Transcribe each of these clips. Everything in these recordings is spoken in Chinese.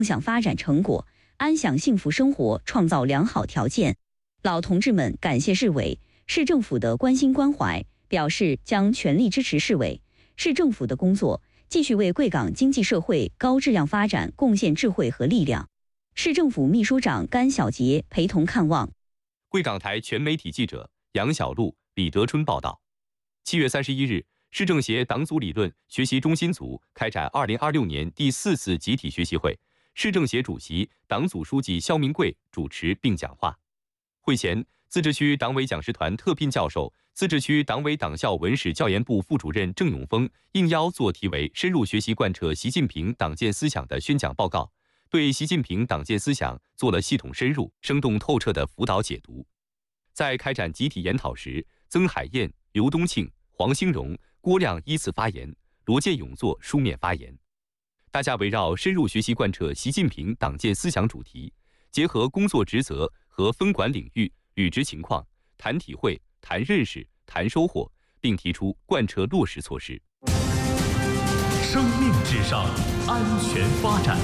享发展成果，安享幸福生活创造良好条件。老同志们感谢市委、市政府的关心关怀，表示将全力支持市委、市政府的工作，继续为贵港经济社会高质量发展贡献智慧和力量。市政府秘书长甘小杰陪同看望。 贵港台全媒体记者杨小璐、李德春报道。7月31日，市政协党组理论学习中心组开展2026年第4次集体学习会，市政协主席、党组书记肖明贵主持并讲话。会前，自治区党委讲师团特聘教授、自治区党委党校文史教研部副主任郑永峰应邀作题为“深入学习贯彻习近平党建思想”的宣讲报告，对习近平党建思想做了系统深入、生动透彻的辅导解读。在开展集体研讨时，曾海燕、刘东庆、黄兴荣、郭亮依次发言，罗建勇作书面发言。大家围绕深入学习贯彻习近平党建思想主题，结合工作职责和分管领域、履职情况，谈体会、谈认识、谈收获，并提出贯彻落实措施。 生命至上，安全发展。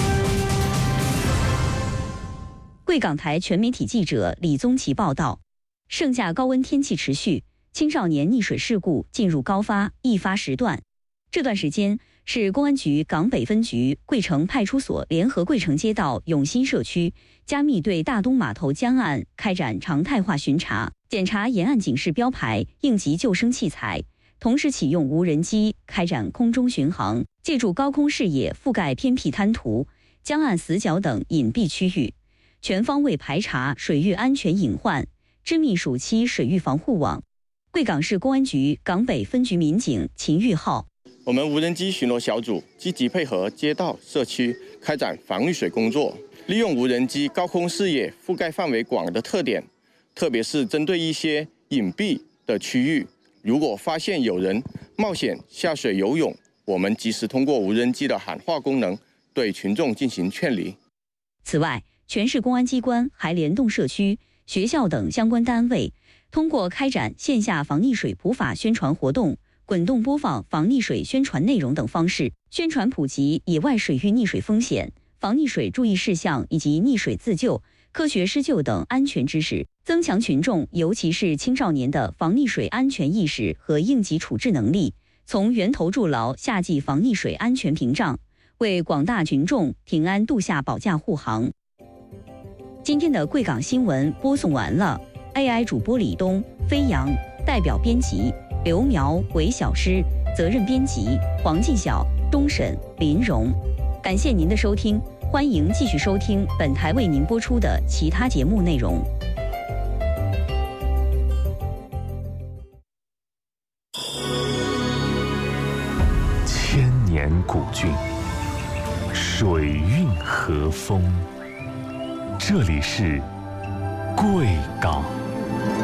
贵港台全媒体记者李宗奇报道，盛夏高温天气持续，青少年溺水事故进入高发易发时段。这段时间，市公安局港北分局、贵城派出所联合贵城街道永新社区，加密对大东码头江岸开展常态化巡查，检查沿岸警示标牌、应急救生器材，同时启用无人机开展空中巡航，借助高空视野覆盖偏僻滩涂、江岸死角等隐蔽区域，全方位排查水域安全隐患，织密暑期水域防护网。贵港市公安局港北分局民警秦玉浩。 我们无人机巡逻小组积极配合街道、社区开展防御水工作，利用无人机高空视野覆盖范围广的特点，特别是针对一些隐蔽的区域，如果发现有人冒险下水游泳，我们及时通过无人机的喊话功能对群众进行劝离。 此外，全市公安机关还联动社区、学校等相关单位，通过开展线下防溺水普法宣传活动、滚动播放防溺水宣传内容等方式，宣传普及野外水域溺水风险、防溺水注意事项以及溺水自救、科学施救等安全知识，增强群众尤其是青少年的防溺水安全意识和应急处置能力，从源头筑牢夏季防溺水安全屏障，为广大群众平安度夏保驾护航。今天的贵港新闻播送完了 ，AI 主播李东、飞扬，代表编辑刘苗、韦小诗，责任编辑黄继晓、钟沈、林荣。感谢您的收听，欢迎继续收听本台为您播出的其他节目内容。 千年古郡，水韵和风，这里是贵港。